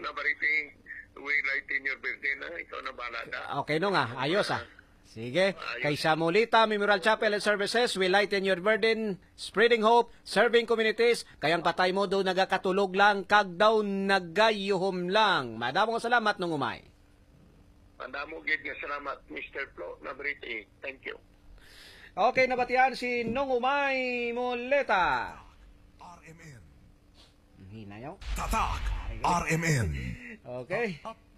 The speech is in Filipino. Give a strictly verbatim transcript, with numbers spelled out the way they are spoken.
Nabariti, we lighten your birthday na. Ikaw na balada. Okay no nga, ayos ah. Sige, kay Samulita Memorial Chapel and Services, we lighten your burden, spreading hope, serving communities, kayang patay mo do nagakatulog lang, kag daw nagayuhom lang. Madamong salamat nung umay. Madamo gid nga salamat, Mister Flo, Nabariti. Thank you. Okay, nabatian si Nung Umay Muleta. R M N. Hinayaw. Tatak. R M N. Okay.